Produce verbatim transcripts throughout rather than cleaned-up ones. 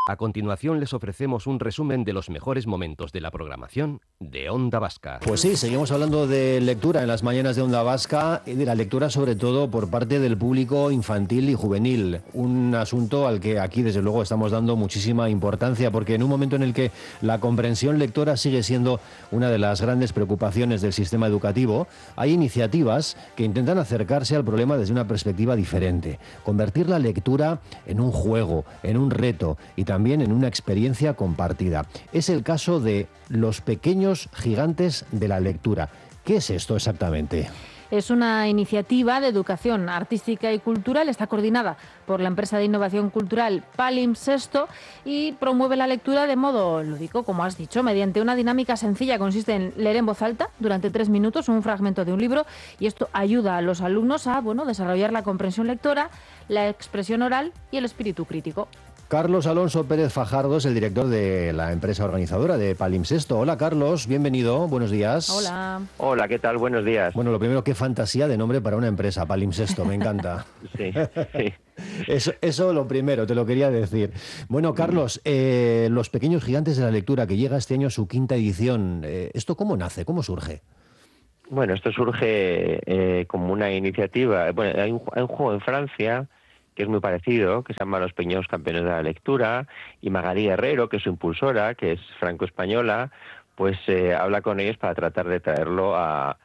A continuación les ofrecemos un resumen de los mejores momentos de la programación de Onda Vasca. Pues sí, seguimos hablando de lectura en las mañanas de Onda Vasca y de la lectura sobre todo por parte del público infantil y juvenil. Un asunto al que aquí desde luego estamos dando muchísima importancia porque en un momento en el que la comprensión lectora sigue siendo una de las grandes preocupaciones del sistema educativo, hay iniciativas que intentan acercarse al problema desde una perspectiva diferente. Convertir la lectura en un juego, en un reto y también también en una experiencia compartida. Es el caso de Los Pequeños Gigantes de la Lectura. ¿Qué es esto exactamente? Es una iniciativa de educación artística y cultural, está coordinada por la empresa de innovación cultural Palimpsesto y promueve la lectura de modo lúdico, como has dicho, mediante una dinámica sencilla. Consiste en leer en voz alta durante tres minutos un fragmento de un libro y esto ayuda a los alumnos a bueno, desarrollar la comprensión lectora, la expresión oral y el espíritu crítico. Carlos Alonso Pérez Fajardo es el director de la empresa organizadora de Palimpsesto. Hola Carlos, bienvenido, buenos días. Hola. Hola, ¿qué tal? Buenos días. Bueno, lo primero, qué fantasía de nombre para una empresa, Palimpsesto, me encanta. Sí, sí. Eso, eso lo primero, te lo quería decir. Bueno, Carlos, eh, Los Pequeños Gigantes de la Lectura, que llega este año a su quinta edición, eh, ¿esto cómo nace, cómo surge? Bueno, esto surge eh, como una iniciativa. Bueno, hay un, hay un juego en Francia que es muy parecido, que se llama Los Pequeños Campeones de la Lectura, y Magalí Herrero, que es su impulsora, que es franco-española, pues eh, habla con ellos para tratar de traerlo a,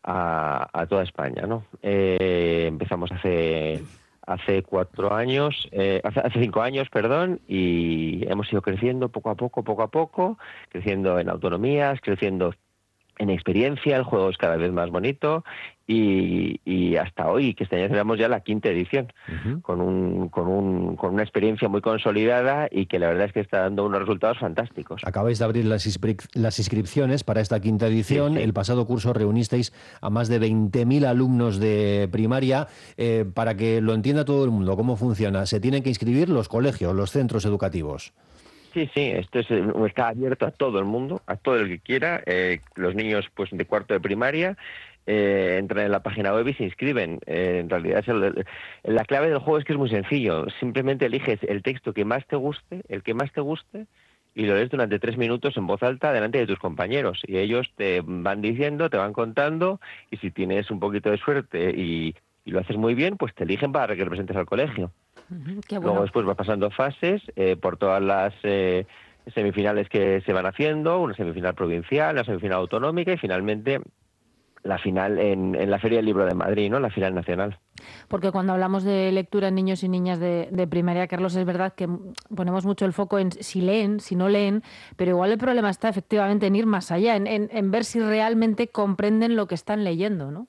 a, a toda España, ¿no? Eh, empezamos hace hace cuatro años, eh, hace, hace cinco años, perdón, y hemos ido creciendo poco a poco, poco a poco, creciendo en autonomías, creciendo en experiencia, el juego es cada vez más bonito y, y hasta hoy, que este año celebramos ya la quinta edición, uh-huh. con un con un con una experiencia muy consolidada y que la verdad es que está dando unos resultados fantásticos. Acabáis de abrir las, inscrip- las inscripciones para esta quinta edición. Sí, sí. El pasado curso reunisteis a más de veinte mil alumnos de primaria. Eh, para que lo entienda todo el mundo, ¿cómo funciona? ¿Se tienen que inscribir los colegios, los centros educativos? Sí, sí, esto es, está abierto a todo el mundo, a todo el que quiera. Eh, los niños pues de cuarto de primaria eh, entran en la página web y se inscriben. Eh, en realidad es el, la clave del juego es que es muy sencillo. Simplemente eliges el texto que más te guste, el que más te guste, y lo lees durante tres minutos en voz alta delante de tus compañeros. Y ellos te van diciendo, te van contando, y si tienes un poquito de suerte y, y lo haces muy bien, pues te eligen para que representes al colegio. Uh-huh, qué bueno. Luego después vas pasando fases eh, por todas las eh, semifinales que se van haciendo, una semifinal provincial, una semifinal autonómica y finalmente la final en, en la Feria del Libro de Madrid, ¿no? La final nacional. Porque cuando hablamos de lectura en niños y niñas de, de primaria, Carlos, es verdad que ponemos mucho el foco en si leen, si no leen, pero igual el problema está efectivamente en ir más allá, en, en, en ver si realmente comprenden lo que están leyendo, ¿no?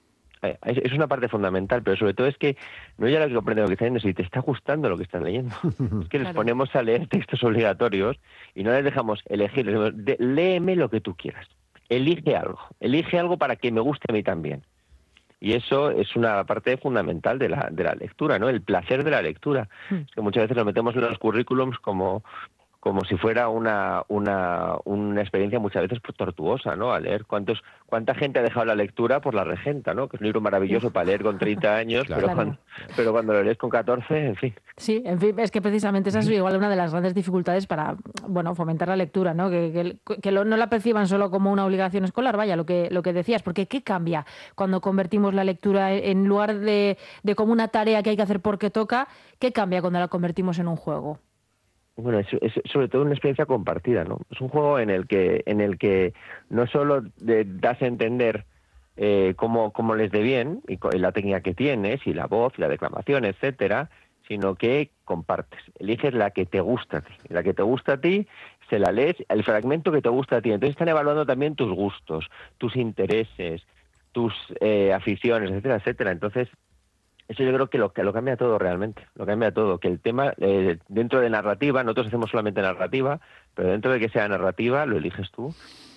Es una parte fundamental, pero sobre todo es que no ya lo que comprende lo que están leyendo, si te está gustando lo que están leyendo. Es que les claro. ponemos a leer textos obligatorios y no les dejamos elegir, les decimos, de, léeme lo que tú quieras, elige algo, elige algo para que me guste a mí también. Y eso es una parte fundamental de la, de la lectura, ¿no? El placer de la lectura. Mm. Es que muchas veces lo metemos en los currículums como... como si fuera una una una experiencia muchas veces tortuosa, ¿no? A leer cuántos cuánta gente ha dejado la lectura por La Regenta, ¿no? Que es un libro maravilloso para leer con treinta años, claro. pero cuando pero cuando lo lees con catorce, en fin. Sí, en fin, es que precisamente esa es igual una de las grandes dificultades para, bueno, fomentar la lectura, ¿no? Que que, que lo, no la perciban solo como una obligación escolar, vaya, lo que lo que decías, porque ¿qué cambia cuando convertimos la lectura en lugar de de como una tarea que hay que hacer porque toca? ¿Qué cambia cuando la convertimos en un juego? Bueno, es, es sobre todo una experiencia compartida, ¿no? Es un juego en el que en el que no solo de, das a entender eh, cómo, cómo les dé bien, y, y la técnica que tienes, y la voz, y la declamación, etcétera, sino que compartes. Eliges la que te gusta a ti. La que te gusta a ti, se la lees, el fragmento que te gusta a ti. Entonces están evaluando también tus gustos, tus intereses, tus eh, aficiones, etcétera, etcétera. Entonces, eso yo creo que lo que lo cambia todo realmente, lo cambia todo, que el tema, eh, dentro de narrativa, nosotros hacemos solamente narrativa, pero dentro de que sea narrativa, lo eliges tú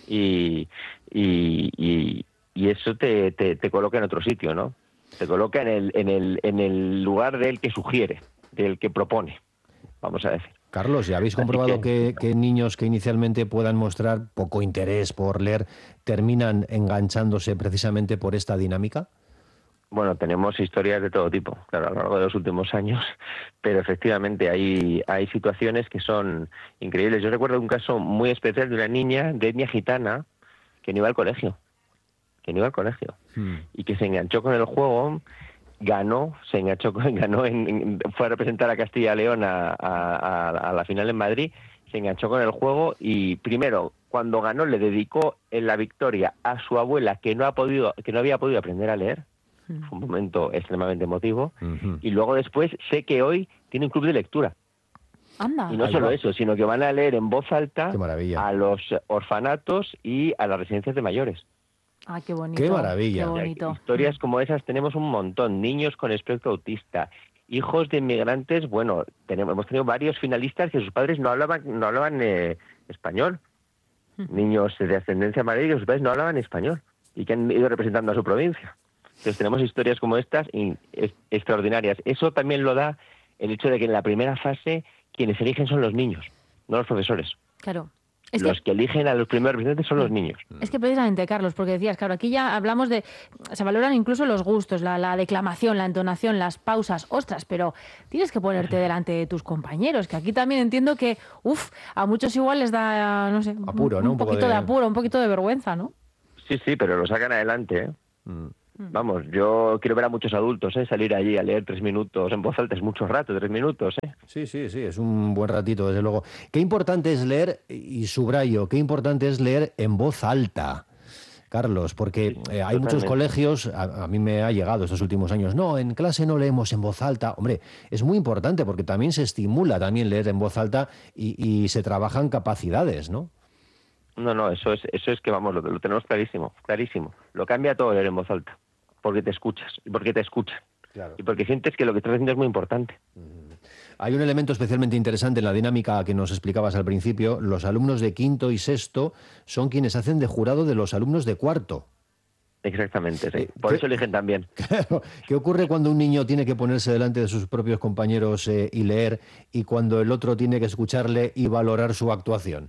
y y, y, y eso te, te, te coloca en otro sitio, ¿no? Te coloca en el, en el, en el lugar del que sugiere, del que propone, vamos a decir. Carlos, ¿ya habéis comprobado que, que, que niños que inicialmente puedan mostrar poco interés por leer terminan enganchándose precisamente por esta dinámica? Bueno, tenemos historias de todo tipo, claro, a lo largo de los últimos años, pero efectivamente hay, hay situaciones que son increíbles. Yo recuerdo un caso muy especial de una niña de etnia gitana que no iba al colegio, que no iba al colegio, hmm. y que se enganchó con el juego, ganó, se enganchó, con, ganó en, en, fue a representar a Castilla y León a, a, a la final en Madrid, se enganchó con el juego y primero, cuando ganó, le dedicó en la victoria a su abuela que no ha podido, que no había podido aprender a leer. Fue un momento extremadamente emotivo. Uh-huh. Y luego después sé que hoy tiene un club de lectura. Anda. Y no Ahí solo va. eso, sino que van a leer en voz alta Qué maravilla. a los orfanatos y a las residencias de mayores. Ah, qué bonito. Qué maravilla. Qué bonito. Historias como esas tenemos un montón. Niños con espectro autista, hijos de inmigrantes. Bueno, tenemos, hemos tenido varios finalistas que sus padres no hablaban, no hablaban eh, español. Uh-huh. Niños de ascendencia malaria que sus padres no hablaban español y que han ido representando a su provincia. Entonces tenemos historias como estas y es, extraordinarias. Eso también lo da el hecho de que en la primera fase quienes eligen son los niños, no los profesores. Claro. Es los que, que eligen a los primeros representantes son los niños. Es que precisamente, Carlos, porque decías, claro, aquí ya hablamos de... Se valoran incluso los gustos, la, la declamación, la entonación, las pausas. Ostras, pero tienes que ponerte delante de tus compañeros, que aquí también entiendo que, uff, a muchos igual les da, no sé, apuro, un, ¿no? un, un poco poquito de... de apuro, un poquito de vergüenza, ¿no? Sí, sí, pero lo sacan adelante, ¿eh? Mm. Vamos, yo quiero ver a muchos adultos ¿eh? salir allí a leer tres minutos en voz alta, es mucho rato, tres minutos. ¿eh? Sí, sí, sí, es un buen ratito, desde luego. Qué importante es leer, y subrayo, qué importante es leer en voz alta, Carlos, porque sí, eh, hay totalmente. muchos colegios, a, a mí me ha llegado estos últimos años, no, en clase no leemos en voz alta. Hombre, es muy importante porque también se estimula también leer en voz alta y, y se trabajan capacidades, ¿no? No, no, eso es, eso es que vamos, lo, lo tenemos clarísimo, clarísimo. Lo cambia todo leer en voz alta. Porque te escuchas, y porque te escuchan. Claro. Y porque sientes que lo que estás haciendo es muy importante. Mm. Hay un elemento especialmente interesante en la dinámica que nos explicabas al principio. Los alumnos de quinto y sexto son quienes hacen de jurado de los alumnos de cuarto. Exactamente, sí. Por ¿Qué? eso eligen también. Claro. ¿Qué ocurre cuando un niño tiene que ponerse delante de sus propios compañeros eh, y leer, y cuando el otro tiene que escucharle y valorar su actuación?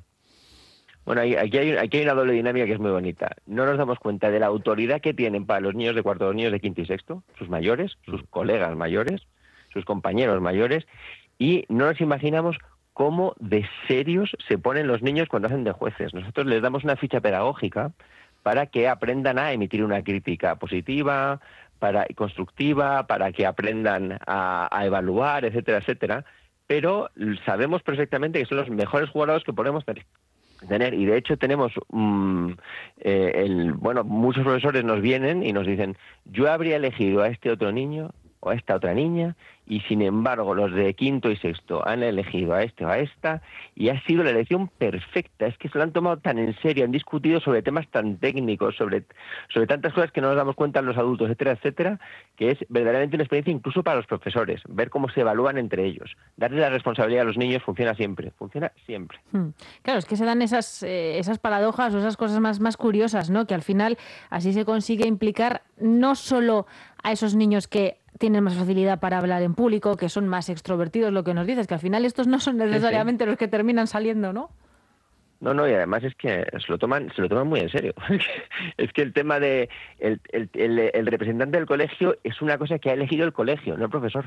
Bueno, aquí hay, aquí hay una doble dinámica que es muy bonita. No nos damos cuenta de la autoridad que tienen para los niños de cuarto, los niños de quinto y sexto, sus mayores, sus colegas mayores, sus compañeros mayores, y no nos imaginamos cómo de serios se ponen los niños cuando hacen de jueces. Nosotros les damos una ficha pedagógica para que aprendan a emitir una crítica positiva, para constructiva, para que aprendan a, a evaluar, etcétera, etcétera. Pero sabemos perfectamente que son los mejores jugadores que podemos tener. tener y de hecho tenemos um, eh, el bueno muchos profesores nos vienen y nos dicen yo habría elegido a este otro niño o a esta otra niña y sin embargo los de quinto y sexto han elegido a este o a esta y ha sido la elección perfecta. Es que se lo han tomado tan en serio, han discutido sobre temas tan técnicos, sobre, sobre tantas cosas que no nos damos cuenta los adultos, etcétera, etcétera, que es verdaderamente una experiencia incluso para los profesores, ver cómo se evalúan entre ellos. Darle la responsabilidad a los niños funciona siempre, funciona siempre. Hmm. Claro, es que se dan esas, eh, esas paradojas o esas cosas más, más curiosas, ¿no? Que al final así se consigue implicar no solo a esos niños que tienen más facilidad para hablar en público, que son más extrovertidos, lo que nos dices, que al final estos no son necesariamente sí, sí. los que terminan saliendo, ¿no? No, no, y además es que se lo toman, se lo toman muy en serio. Es que el tema de el, el, el, el representante del colegio es una cosa que ha elegido el colegio, no el profesor.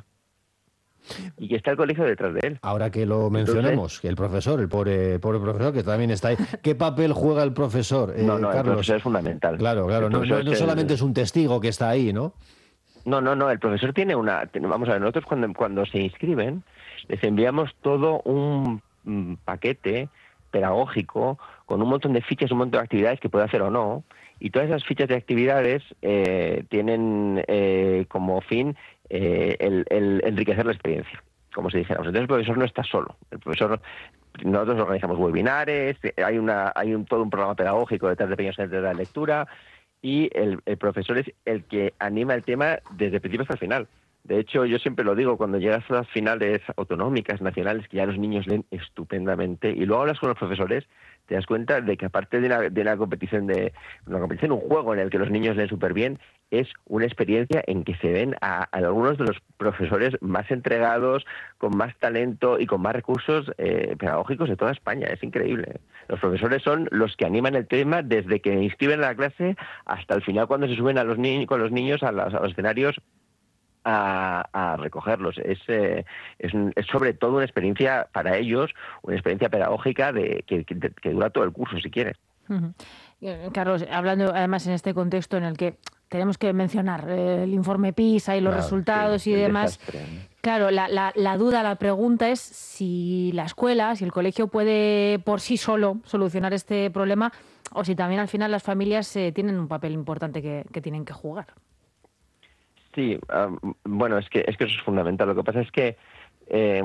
Y que está el colegio detrás de él. Ahora que lo mencionemos, que el profesor, el pobre, pobre profesor que también está ahí. ¿Qué papel juega el profesor, eh, no, no, Carlos? El profesor es fundamental. Claro, claro, no, no, no es solamente el... es un testigo que está ahí, ¿no? No, no, no, el profesor tiene una... Vamos a ver, nosotros cuando, cuando se inscriben les enviamos todo un mm, paquete pedagógico con un montón de fichas, un montón de actividades que puede hacer o no, y todas esas fichas de actividades eh, tienen eh, como fin eh, el, el enriquecer la experiencia, como si dijéramos. Entonces el profesor no está solo, el profesor... Nosotros organizamos webinares, hay una hay un, todo un programa pedagógico detrás de pequeños centros de la lectura, y el, el profesor es el que anima el tema desde el principio hasta el final. De hecho, yo siempre lo digo, cuando llegas a las finales autonómicas, nacionales, que ya los niños leen estupendamente, y luego hablas con los profesores, te das cuenta de que aparte de una, de una competición, de una competición, un juego en el que los niños leen súper bien, es una experiencia en que se ven a, a algunos de los profesores más entregados, con más talento y con más recursos eh, pedagógicos de toda España. Es increíble. Los profesores son los que animan el tema desde que inscriben a la clase hasta el final, cuando se suben a los ni- con los niños a, las, a los escenarios A, a recogerlos. Es, eh, es, un, es sobre todo una experiencia para ellos, una experiencia pedagógica de que, que, que dura todo el curso, si quieres. Uh-huh. Carlos, hablando además en este contexto en el que tenemos que mencionar eh, el informe PISA y los Claro, resultados sí, y el demás, desastre, ¿no? claro, la, la, la duda, la pregunta es si la escuela, si el colegio puede por sí solo solucionar este problema o si también al final las familias eh, tienen un papel importante que, que tienen que jugar. Sí, um, bueno, es que es que eso es fundamental. Lo que pasa es que eh,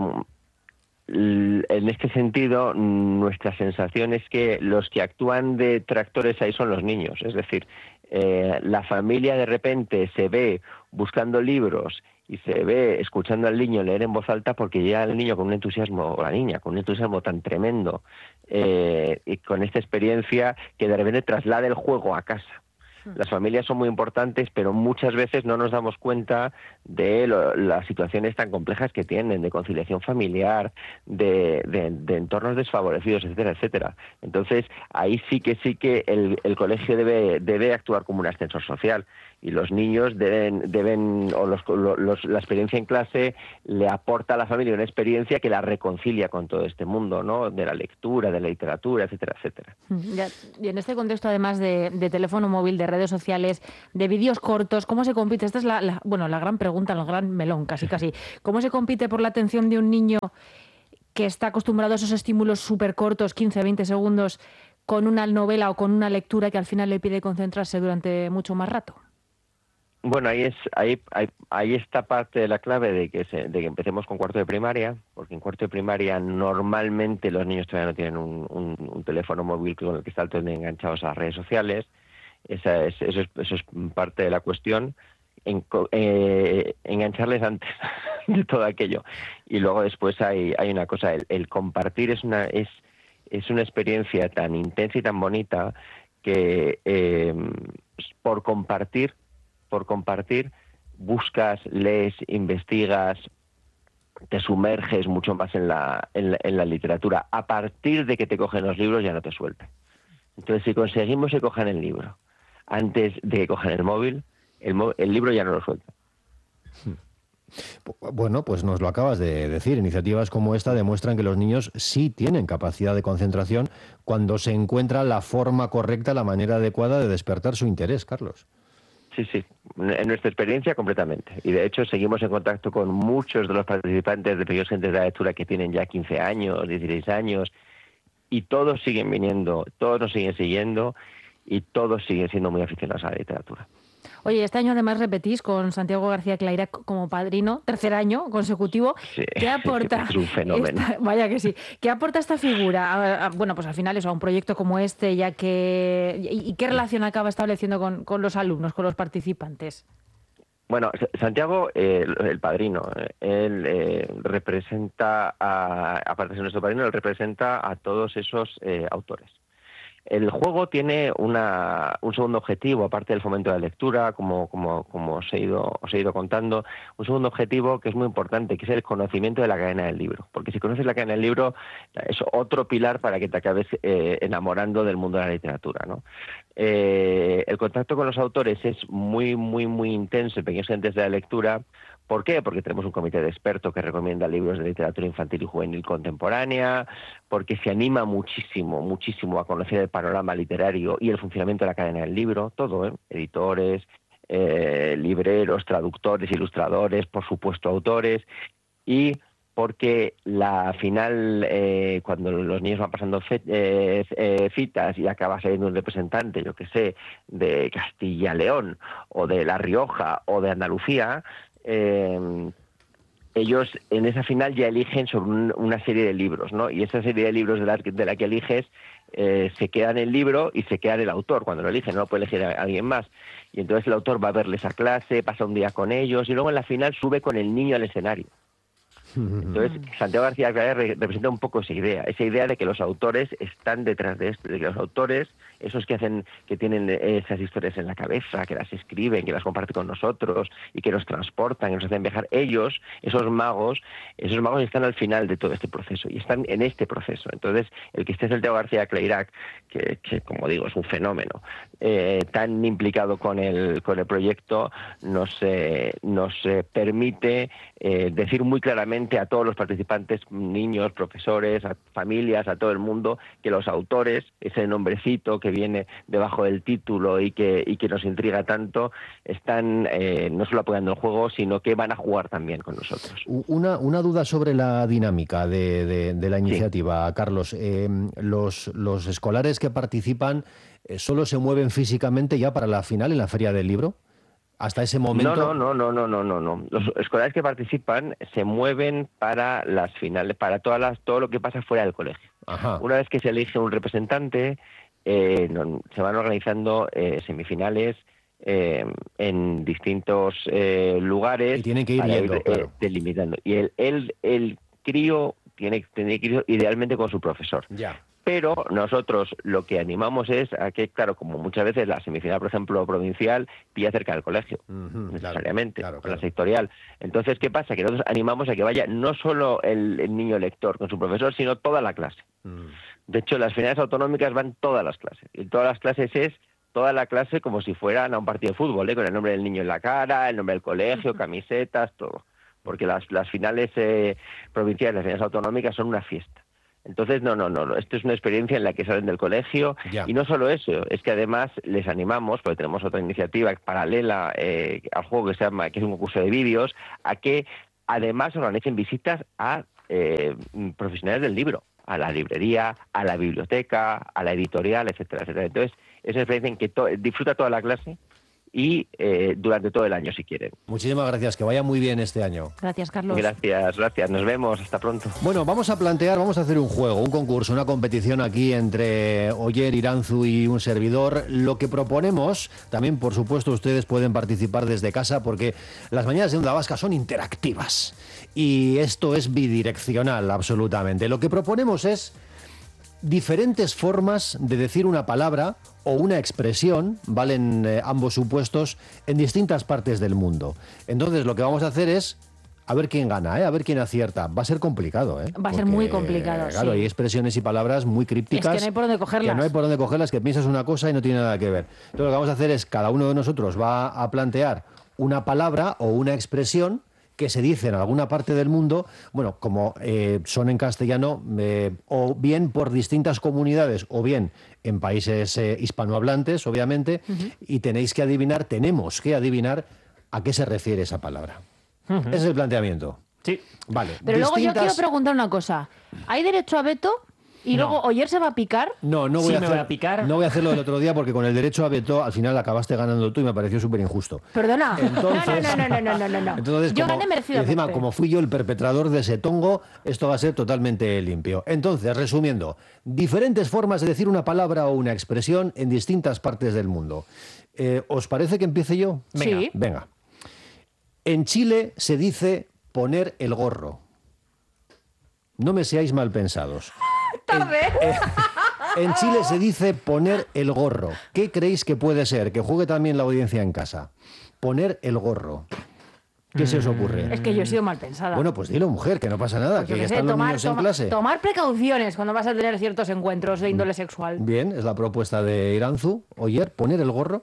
l- en este sentido nuestra sensación es que los que actúan de tractores ahí son los niños. Es decir, eh, la familia de repente se ve buscando libros y se ve escuchando al niño leer en voz alta porque llega el niño con un entusiasmo, o la niña, con un entusiasmo tan tremendo eh, y con esta experiencia que de repente traslada el juego a casa. Las familias son muy importantes, pero muchas veces no nos damos cuenta de lo, las situaciones tan complejas que tienen, de conciliación familiar, de, de, de entornos desfavorecidos, etcétera, etcétera. Entonces, ahí sí que sí que el, el colegio debe, debe actuar como un ascensor social y los niños deben, deben o los, los, la experiencia en clase le aporta a la familia una experiencia que la reconcilia con todo este mundo, ¿no? De la lectura, de la literatura, etcétera, etcétera. Ya, y en este contexto, además de, de teléfono móvil, de redes sociales, de vídeos cortos, ¿cómo se compite? Esta es la, la, bueno, la gran pregunta, el gran melón, casi casi. ¿Cómo se compite por la atención de un niño que está acostumbrado a esos estímulos súper cortos, quince, veinte segundos, con una novela o con una lectura que al final le pide concentrarse durante mucho más rato? Bueno, ahí es ahí, ahí ahí está parte de la clave de que se, de que empecemos con cuarto de primaria, porque en cuarto de primaria normalmente los niños todavía no tienen un, un, un teléfono móvil con el que están todos enganchados a las redes sociales. Esa es, eso, es, eso es parte de la cuestión. En, eh, engancharles antes de todo aquello. Y luego después hay, hay una cosa, el, el compartir es una es, es una experiencia tan intensa y tan bonita que eh, por compartir por compartir, buscas, lees, investigas, te sumerges mucho más en la, en la, en la literatura. A partir de que te cogen los libros ya no te sueltan. Entonces, si conseguimos que cojan el libro antes de que cojan el móvil, el, el libro ya no lo suelta. Bueno, pues nos lo acabas de decir. Iniciativas como esta demuestran que los niños sí tienen capacidad de concentración cuando se encuentra la forma correcta, la manera adecuada de despertar su interés, Carlos. Sí, sí, en nuestra experiencia completamente. Y de hecho seguimos en contacto con muchos de los participantes de Pequeños Gentes de la Lectura que tienen ya quince años, dieciséis años, y todos siguen viniendo, todos nos siguen siguiendo y todos siguen siendo muy aficionados a la literatura. Oye, este año además repetís con Santiago García Claira como padrino, tercer año consecutivo. Sí, ¿Qué aporta? es un fenómeno. Esta, vaya que sí. ¿Qué aporta esta figura? A, a, bueno, pues al final eso, a un proyecto como este, ya que ¿y, y qué relación acaba estableciendo con, con los alumnos, con los participantes? Bueno, Santiago, eh, el padrino, él eh, representa, a, aparte de ser nuestro padrino, él representa a todos esos eh, autores. El juego tiene una, un segundo objetivo, aparte del fomento de la lectura, como, como, como os, he ido, os he ido contando, un segundo objetivo que es muy importante, que es el conocimiento de la cadena del libro. Porque si conoces la cadena del libro, es otro pilar para que te acabes eh, enamorando del mundo de la literatura, ¿no? Eh, el contacto con los autores es muy, muy, muy intenso en Pequeños Gentes de la Lectura. ¿Por qué? Porque tenemos un comité de expertos que recomienda libros de literatura infantil y juvenil contemporánea, porque se anima muchísimo, muchísimo a conocer el panorama literario y el funcionamiento de la cadena del libro, todo, ¿eh? Editores, eh, libreros, traductores, ilustradores, por supuesto autores, y porque la final, eh, cuando los niños van pasando fe, eh, eh, citas y acaba saliendo un representante, yo que sé, de Castilla León, o de La Rioja, o de Andalucía, Eh, ellos en esa final ya eligen sobre un, una serie de libros, ¿no? Y esa serie de libros de la, de la que eliges eh, se queda en el libro y se queda en el autor cuando lo eligen, no lo puede elegir a, a alguien más. Y entonces el autor va a verles a clase, pasa un día con ellos y luego en la final sube con el niño al escenario. Entonces, Santiago García Claret re- representa un poco esa idea, esa idea de que los autores están detrás de esto, de que los autores, esos que hacen, que tienen esas historias en la cabeza, que las escriben, que las comparten con nosotros y que nos transportan, que nos hacen viajar, ellos, esos magos, esos magos están al final de todo este proceso y están en este proceso. Entonces, el que esté Santiago García Claret, que, que como digo, es un fenómeno, eh, tan implicado con el, con el proyecto, nos, eh, nos eh, permite eh, decir muy claramente a todos los participantes, niños, profesores, a familias, a todo el mundo, que los autores, ese nombrecito que viene debajo del título y que, y que nos intriga tanto, están eh, no solo apoyando el juego, sino que van a jugar también con nosotros. Una, una duda sobre la dinámica de, de, de la iniciativa, sí. Carlos. Eh, los, los escolares que participan eh, ¿solo se mueven físicamente ya para la final en la Feria del Libro? Hasta ese momento. No, no, no, no, no, no, no. Los escolares que participan se mueven para las finales, para todas las, todo lo que pasa fuera del colegio. Ajá. Una vez que se elige un representante, eh, no, se van organizando eh, semifinales eh, en distintos eh, lugares. Y tienen que ir para yendo, ir, claro. eh, delimitando. Y el, el, el crío tiene, tiene que ir idealmente con su profesor. Ya. Pero nosotros lo que animamos es a que, claro, como muchas veces la semifinal, por ejemplo, provincial, pilla cerca del colegio, uh-huh, necesariamente, claro, claro, con claro. la sectorial. Entonces, ¿qué pasa? Que nosotros animamos a que vaya no solo el, el niño lector con su profesor, sino toda la clase. Uh-huh. De hecho, las finales autonómicas van todas las clases. Y todas las clases es toda la clase como si fueran a un partido de fútbol, ¿eh? Con el nombre del niño en la cara, el nombre del colegio, camisetas, todo. Porque las, las finales eh, provinciales, las finales autonómicas son una fiesta. Entonces, no, no, no, esto es una experiencia en la que salen del colegio ya. Y no solo eso, es que además les animamos, porque tenemos otra iniciativa paralela eh, al juego que se llama, que es un concurso de vídeos, a que además organicen visitas a eh, profesionales del libro, a la librería, a la biblioteca, a la editorial, etcétera, etcétera. Entonces, es una experiencia en que to- disfruta toda la clase y eh, durante todo el año, si quieren. Muchísimas gracias, que vaya muy bien este año. Gracias, Carlos. Gracias, gracias. Nos vemos, hasta pronto. Bueno, vamos a plantear, vamos a hacer un juego, un concurso, una competición aquí entre Oyer, Iranzu y un servidor. Lo que proponemos, también por supuesto ustedes pueden participar desde casa porque las mañanas de Onda Vasca son interactivas y esto es bidireccional absolutamente. Lo que proponemos es diferentes formas de decir una palabra o una expresión, valen eh, ambos supuestos, en distintas partes del mundo. Entonces lo que vamos a hacer es a ver quién gana, ¿eh? A ver quién acierta. Va a ser complicado, ¿eh? Va a ser muy complicado, Claro, sí. hay expresiones y palabras muy crípticas. Es que no hay por dónde cogerlas. Que no hay por dónde cogerlas, que piensas una cosa y no tiene nada que ver. Entonces lo que vamos a hacer es, cada uno de nosotros va a plantear una palabra o una expresión que se dice en alguna parte del mundo, bueno, como eh, son en castellano, eh, o bien por distintas comunidades, o bien en países eh, hispanohablantes, obviamente, uh-huh. y tenéis que adivinar, tenemos que adivinar a qué se refiere esa palabra. Uh-huh. Ese es el planteamiento. Sí. Vale. Pero distintas... luego yo quiero preguntar una cosa. ¿Hay derecho a veto? ¿Y No. luego Oyer se va a picar? No, no voy, Sí, a me hacer, voy a picar. no voy a hacerlo del otro día porque con el derecho a veto al final acabaste ganando tú y me pareció súper injusto. Perdona. Entonces, no, no, no, no, no, no, no. Entonces, yo como, gané merecido. y encima, como fui yo el perpetrador de ese tongo, esto va a ser totalmente limpio. Entonces, resumiendo, diferentes formas de decir una palabra o una expresión en distintas partes del mundo. Eh, ¿Os parece que empiece yo? Venga. Sí. Venga. En Chile se dice poner el gorro. No me seáis mal pensados. Tarde. En, eh, en Chile se dice poner el gorro. ¿Qué creéis que puede ser? Que juegue también la audiencia en casa. Poner el gorro. ¿Qué se os ocurre? Es que yo he sido mal pensada. Bueno, pues dilo, mujer, que no pasa nada, Pues yo que qué ya sé, están los tomar, niños en toma- clase. tomar precauciones cuando vas a tener ciertos encuentros de índole sexual. Bien, es la propuesta de Iranzu. Oyer, poner el gorro.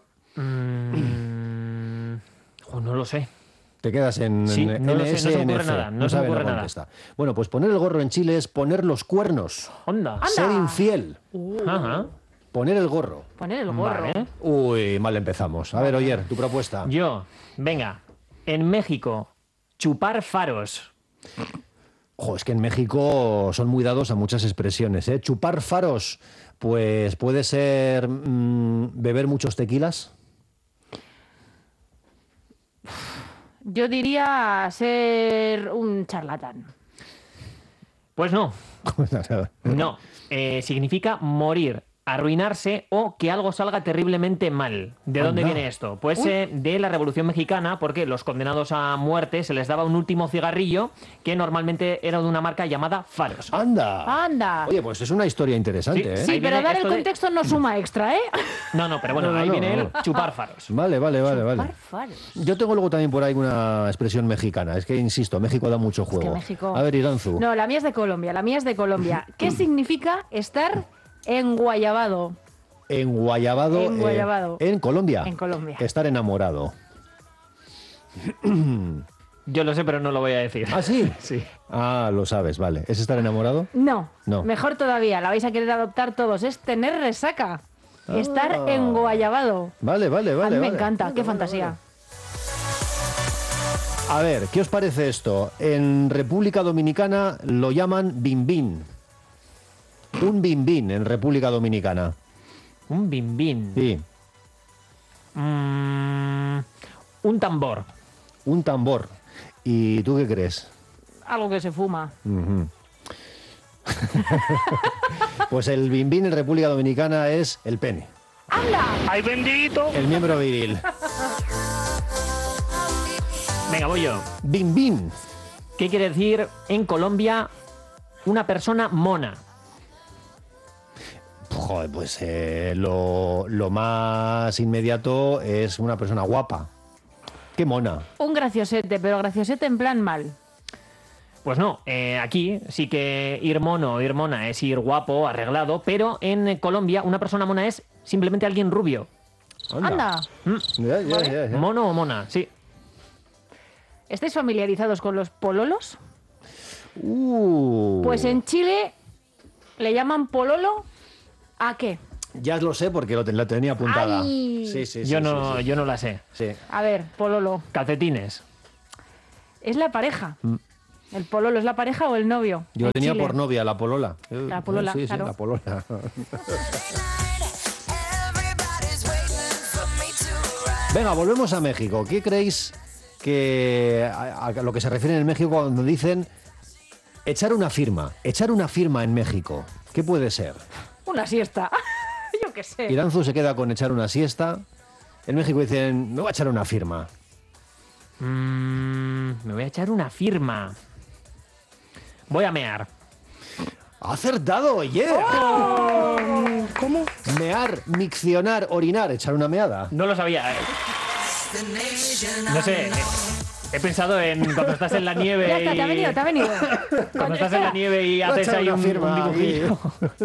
Mm, jo, no lo sé. Te quedas en, Sí, en no lo sé, no se me N S N F. ocurre nada, no se me sabe, ocurre nada. contesta. Bueno, pues poner el gorro en Chile es poner los cuernos. Onda. Ser infiel. Ajá. Poner el gorro. Poner el gorro. Vale. Uy, mal empezamos. A ver, Oyer, tu propuesta. Yo, venga, en México, chupar faros. Ojo, es que en México son muy dados a muchas expresiones, ¿eh? Chupar faros, pues puede ser mmm, beber muchos tequilas. Yo diría ser un charlatán. Pues no, no. Eh, significa morir arruinarse o que algo salga terriblemente mal. ¿De dónde Anda. viene esto? Pues eh, de la Revolución Mexicana, porque los condenados a muerte se les daba un último cigarrillo que normalmente era de una marca llamada Faros. ¡Anda! ¡Anda! Oye, pues es una historia interesante, Sí, ¿eh? Sí, ahí pero viene dar el esto de- contexto no suma extra, ¿eh? No, no, pero bueno, No, no, ahí no, viene no. el chupar faros. Vale, vale, vale, vale. Chupar faros. Yo tengo luego también por ahí una expresión mexicana. Es que, insisto, México da mucho juego. que México- A ver, Iranzu. No, la mía es de Colombia, la mía es de Colombia. ¿Qué significa estar enguayabado? Enguayabado. eh, Enguayabado. en Colombia. En Colombia. Estar enamorado. Yo lo sé, pero no lo voy a decir. ¿Ah, sí? Sí. Ah, lo sabes, vale. ¿Es estar enamorado? No, No. mejor todavía, la vais a querer adoptar todos, es tener resaca. Estar Ah. enguayabado. Vale, vale, A vale. mí me vale. encanta, Vale, qué vale, fantasía. vale. A ver, ¿qué os parece esto? En República Dominicana lo llaman bimbín. Un bimbín en República Dominicana. Un bimbín. Sí, Mm, un tambor. un tambor. ¿Y tú qué crees? Algo que se fuma. Ujú. Pues el bimbín en República Dominicana es el pene. ¡Ay, bendito! El miembro viril. Venga, voy yo. Bimbín. ¿Qué quiere decir en Colombia una persona mona? Joder, pues eh, lo, lo más inmediato es una persona guapa. Qué mona. Un graciosete, pero graciosete en plan mal. Pues no, eh, aquí sí que ir mono o ir mona es ir guapo, arreglado, pero en Colombia una persona mona es simplemente alguien rubio. Anda. Ya, ya, ya, ya. Mono o mona, sí. ¿Estáis familiarizados con los pololos? Uh, Pues en Chile le llaman pololo ¿a qué? Ya lo sé porque lo te- la tenía apuntada. Ay. Sí, sí, sí. yo, sí, no, sí. yo no la sé. Sí. A ver, pololo. Calcetines. Es la pareja. ¿El pololo es la pareja o el novio? Yo En lo tenía Chile. por novia, la polola. La polola, Sí, sí, claro. la polola. Venga, volvemos a México. ¿Qué creéis que a, a lo que se refieren en México cuando dicen echar una firma? Echar una firma en México. ¿Qué puede ser? Una siesta. Yo qué sé. Iranzu se queda con echar una siesta. En México dicen, me voy a echar una firma. Mm, me voy a echar una firma. Voy a mear. ¡Acertado! ¡Yeah! ¿Cómo? Mear, miccionar, orinar, echar una meada. No lo sabía. eh. No sé. eh, He pensado en cuando estás en la nieve. Ya está, te ha y- venido, te ha venido. Cuando estás en la nieve y Voy a haces echar ahí una un, firma un dibujillo.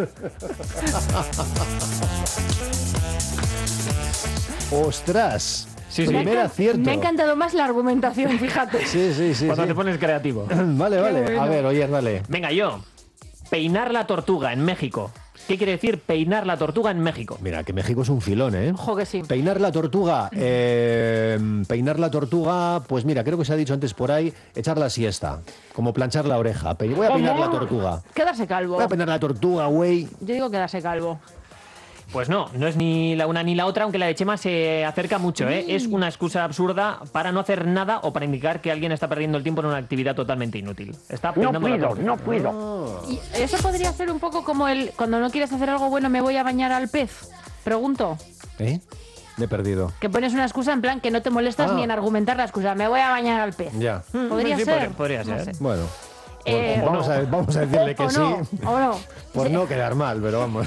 ¡Ostras! Sí, sí. Me ha Primer encan- acierto. Me ha encantado más la argumentación, fíjate. Sí, sí, sí. Cuando sí. te pones creativo. Vale, vale. bueno. A ver, oye, dale. Venga, yo. Peinar la tortuga en México. ¿Qué quiere decir peinar la tortuga en México? Mira, que México es un filón, ¿eh? Ojo que sí. Peinar la tortuga. eh, peinar la tortuga, pues mira, creo que se ha dicho antes por ahí, echar la siesta. Como planchar la oreja. Pe- Voy a peinar la tortuga. Quedarse calvo. Voy a peinar la tortuga, güey. Yo digo quedarse calvo. Pues no, no es ni la una ni la otra, aunque la de Chema se acerca mucho, ¿eh? Es una excusa absurda para no hacer nada o para indicar que alguien está perdiendo el tiempo en una actividad totalmente inútil. Está peinando la tortuga. no puedo. Y eso podría ser un poco como el cuando no quieres hacer algo bueno, me voy a bañar al pez. Pregunto. ¿Eh? Me he perdido. Que pones una excusa en plan que no te molestas Ah. ni en argumentar la excusa. Me voy a bañar al pez. Ya. Podría Sí, ser. podría- podría No ser. sé. Bueno. Eh, Pues vamos, o a, vamos a decirle que o sí. no, o no. Por no quedar mal, pero vamos.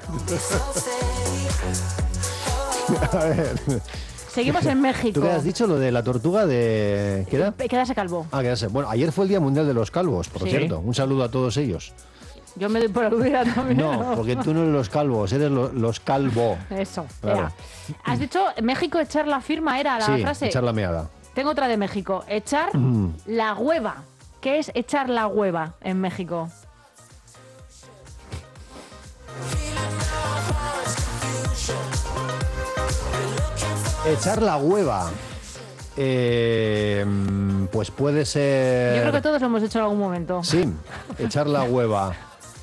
A ver. Seguimos en México. ¿Tú qué has dicho? Lo de la tortuga de... ¿Qué era? Quedarse calvo. Ah, quedarse. Bueno, ayer fue el Día Mundial de los Calvos, por Sí. cierto. Un saludo a todos ellos. Yo me doy por aludida también. No, porque tú no eres los calvos, eres lo- los calvo. Eso. Claro. era. Has dicho México echar la firma era la Sí, frase. echar la meada. Tengo otra de México. Echar la hueva. ¿Qué es echar la hueva en México? Echar la hueva. Eh, pues puede ser... Yo creo que todos lo hemos hecho en algún momento. Sí, echar la hueva.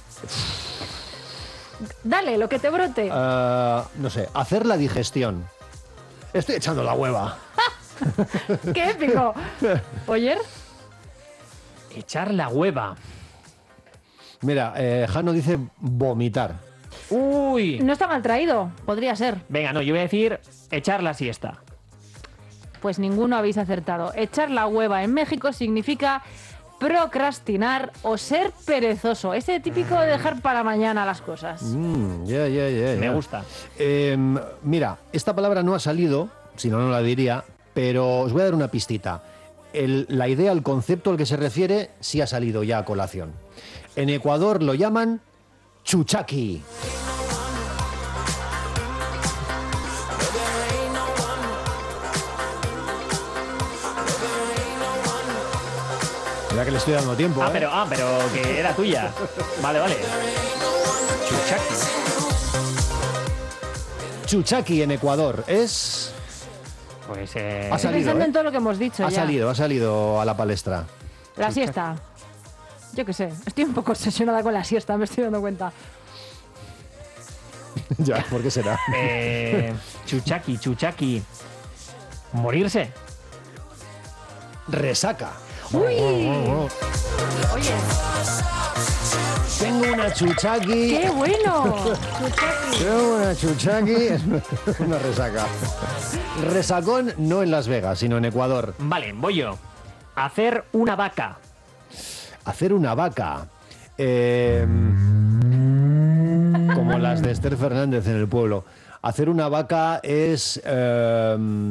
Dale, lo que te brote. Ah, no sé, hacer la digestión. Estoy echando la hueva. ¡Qué épico! ¿Oyer? Echar la hueva. Mira, eh, Jano dice vomitar. Uy. No está mal traído, podría ser. Venga, no, yo voy a decir echar la siesta. Pues ninguno habéis acertado. Echar la hueva en México significa procrastinar o ser perezoso. Ese típico de dejar para mañana las cosas. Mm, ya, ya, ya, ya. Me gusta. Eh, mira, esta palabra no ha salido, si no, no la diría, pero os voy a dar una pistita. El- la idea, el concepto al que se refiere, sí ha salido ya a colación. En Ecuador lo llaman chuchaqui. Mira que le estoy dando tiempo. Ah, ¿eh? pero, ah, pero que era tuya. Vale, vale. Chuchaqui. Chuchaqui en Ecuador es... Pues eh, Ha Estoy salido, pensando ¿eh? en todo lo que hemos dicho Ha ya. salido, ha salido a la palestra. La siesta. Yo qué sé, estoy un poco obsesionada con la siesta, me estoy dando cuenta. Ya, ¿por qué será? eh, chuchaqui, chuchaqui. Morirse. Resaca. ¡Uy! Oye, Tengo una chuchaqui. ¡qué bueno! Chuchaqui. Tengo una chuchaqui. Es una resaca. Resacón no en Las Vegas, sino en Ecuador. Vale, voy yo. Hacer una vaca. Hacer una vaca. Eh, como las de Esther Fernández en el pueblo. Hacer una vaca es... eh,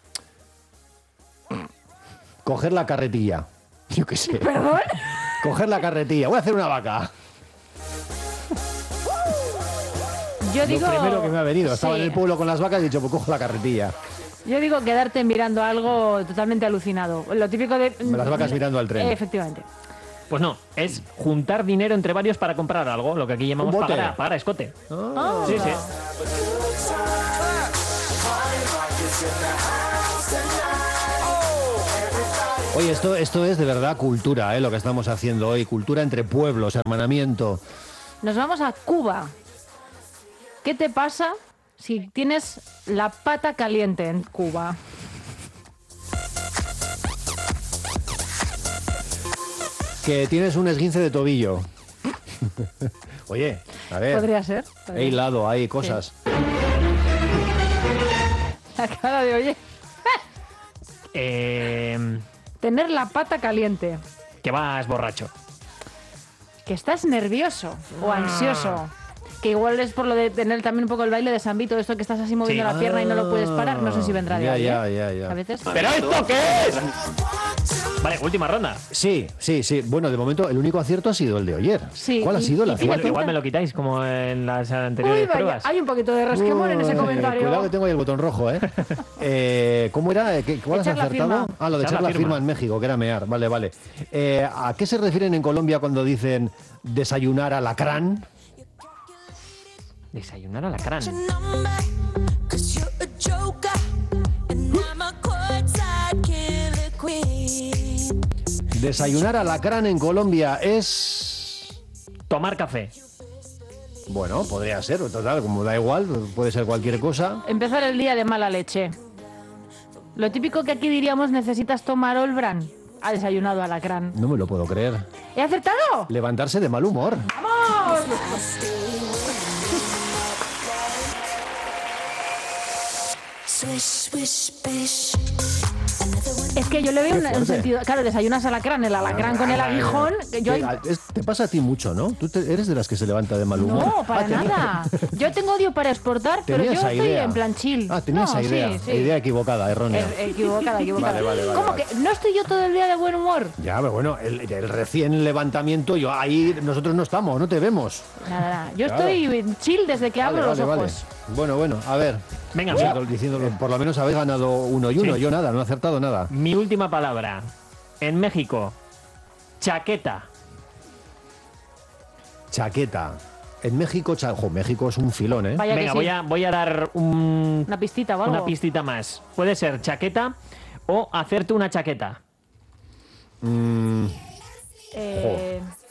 coger la carretilla. Yo qué sé. ¿Perdón? Coger la carretilla. Voy a hacer una vaca. Yo digo... Lo primero que me ha venido. Estaba Sí. en el pueblo con las vacas y he dicho, pues cojo la carretilla. Yo digo quedarte mirando algo totalmente alucinado. Lo típico de... Las vacas mirando al tren. Efectivamente. Pues no, es juntar dinero entre varios para comprar algo, lo que aquí llamamos Un bote. pagar a, pagar a escote. Ah. Sí, sí. Oye, esto, esto es de verdad cultura, ¿eh? Lo que estamos haciendo hoy. Cultura entre pueblos, hermanamiento. Nos vamos a Cuba. ¿Qué te pasa si tienes la pata caliente en Cuba? Que tienes un esguince de tobillo. Oye, a ver. Podría ser. podría He hilado, hay cosas. La cara de oye. Eh, Tener la pata caliente. que vas borracho. Que estás nervioso o ansioso. Que igual es por lo de tener también un poco el baile de Sambito, esto que estás así moviendo Sí. la pierna y no lo puedes parar. No sé si vendrá de Ya, ahí, ya, ¿eh? ya, ya. A veces. ¿Pero esto qué es? Vale, última ronda. Sí, sí, sí. Bueno, de momento el único acierto ha sido el de ayer. Sí, ¿Cuál ha y- sido el y acierto? Igual, fíjate- igual me lo quitáis como en las anteriores Uy, vaya, pruebas. hay un poquito de resquemor en ese Uy, comentario. Cuidado que tengo ahí el botón rojo, ¿eh? eh ¿Cómo era? ¿Qué- ¿Cuál has Echar la acertado? firma. Ah, lo de echar la firma en México, que era mear. Vale, vale. Eh, ¿A qué se refieren en Colombia cuando dicen desayunar alacrán? Desayunar alacrán. Desayunar alacrán en Colombia es... Tomar café. Bueno, podría ser, total, como da igual, puede ser cualquier cosa. Empezar el día de mala leche. Lo típico que aquí diríamos, necesitas tomar Olbran. Ha desayunado alacrán. No me lo puedo creer. ¿He acertado? Levantarse de mal humor. ¡Vamos! Es que yo le veo Qué un, un fuerte. sentido. Claro, desayunas alacrán, el alacrán con el aguijón. que Yo Te, es- te pasa a ti mucho, ¿no? Tú te- eres de las que se levanta de mal humor. No, para Ah, tenía- nada. Yo tengo odio para exportar, pero tenía yo esa estoy idea. en plan chill. Ah, tenía No, esa idea. sí, sí. Idea equivocada, errónea. Eh, equivocada, equivocada. Vale, vale, vale, ¿Cómo vale. que no estoy yo todo el día de buen humor? Ya, pero bueno, el, el recién levantamiento, yo ahí nosotros no estamos, no te vemos. Nada, nada. Yo Claro. estoy chill desde que abro Vale, los vale, vale. ojos. Bueno, bueno, a ver. Venga, O sea, mi- diciéndolo, por lo menos habéis ganado uno y uno. Sí. Yo nada, no he acertado nada. Mi última palabra. En México, chaqueta. Chaqueta. En México, cha- Ojo, México es un filón, ¿eh? Vaya que Venga, sí. voy a, voy a dar un- Una pistita o algo. una pistita más. Puede ser chaqueta o hacerte una chaqueta. Mm, Eh,